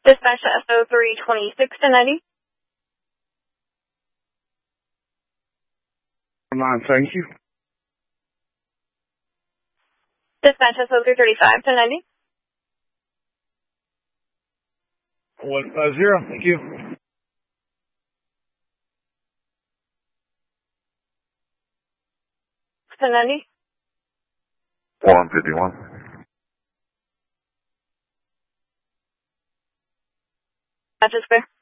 Dispatch to SO326 to 90. Thank you. Dispatch SO335 to 90. 150, thank you. To 90. 151. Dispatch is clear.